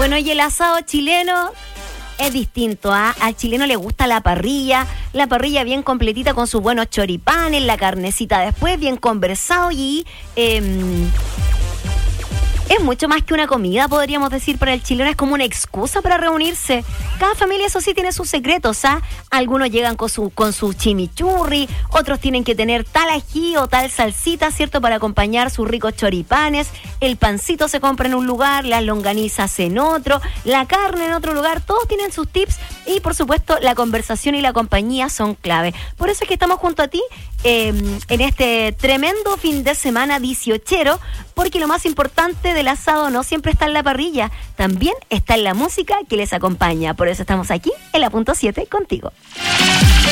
Bueno, y el asado chileno es distinto, ¿ah? Al chileno le gusta la parrilla bien completita con sus buenos choripanes, la carnecita después, bien conversado y... es mucho más que una comida, podríamos decir, para el chileno. Es como una excusa para reunirse. Cada familia, eso sí, tiene sus secretos, ¿ah? Algunos llegan con su chimichurri, otros tienen que tener tal ají o tal salsita, ¿cierto?, para acompañar sus ricos choripanes. El pancito se compra en un lugar, las longanizas en otro, la carne en otro lugar. Todos tienen sus tips y, por supuesto, la conversación y la compañía son clave. Por eso es que estamos junto a ti en este tremendo fin de semana 18ero, porque lo más importante del asado no siempre está en la parrilla, también está en la música que les acompaña. Por eso estamos aquí en la punto 7 contigo.